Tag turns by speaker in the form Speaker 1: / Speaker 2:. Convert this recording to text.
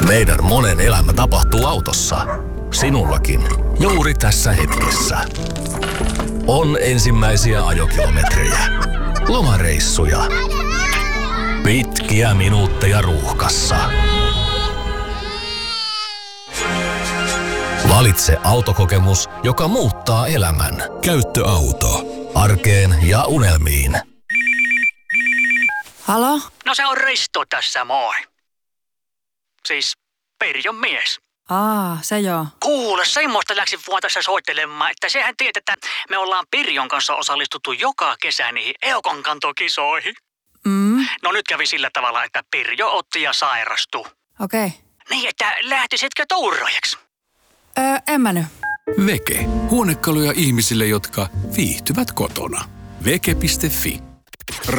Speaker 1: Meidän monen elämä tapahtuu autossa. Sinullakin. Juuri tässä hetkessä. On ensimmäisiä ajokilometrejä. Lomareissuja. Pitkiä minuutteja ruuhkassa. Valitse autokokemus, joka muuttaa elämän. Käyttöauto. Arkeen ja unelmiin.
Speaker 2: Halo?
Speaker 3: No se on Risto tässä, moi. Siis Pirjon mies.
Speaker 2: Se joo.
Speaker 3: Kuule, semmoista läksin vaan tässä soittelemaan, että sehän tiedät, että me ollaan Pirjon kanssa osallistuttu joka kesä niihin EOKon kantokisoihin. No nyt kävi sillä tavalla, että Pirjo otti ja sairastui.
Speaker 2: Okei.
Speaker 3: Niin, että lähtisitkö tuuraajaksi?
Speaker 2: En mä nyt.
Speaker 4: Veke. Huonekaluja ihmisille, jotka viihtyvät kotona. Veke.fi